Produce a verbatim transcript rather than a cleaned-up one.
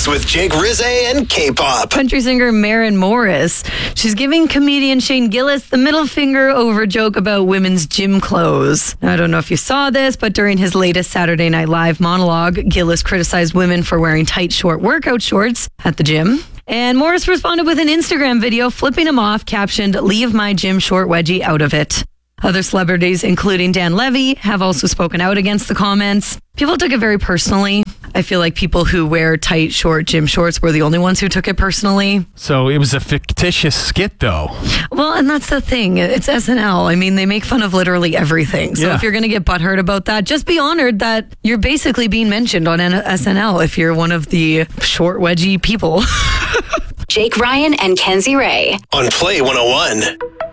Morris with Jake Rizze and K-pop. Country singer Maren Morris. She's giving comedian Shane Gillis the middle finger over a joke about women's gym clothes. Now, I don't know if you saw this, but during his latest Saturday Night Live monologue, Gillis criticized women for wearing tight, short workout shorts at the gym. And Morris responded with an Instagram video flipping him off, captioned, "Leave my gym short wedgie out of it." Other celebrities, including Dan Levy, have also spoken out against the comments. People took it very personally. I feel like people who wear tight, short gym shorts were the only ones who took it personally. So it was a fictitious skit, though. Well, and that's the thing. It's S N L. I mean, they make fun of literally everything. So Yeah. if you're going to get butthurt about that, just be honored that you're basically being mentioned on S N L if you're one of the short, wedgie people. Jake Ryan and Kenzie Ray. On Play one oh one.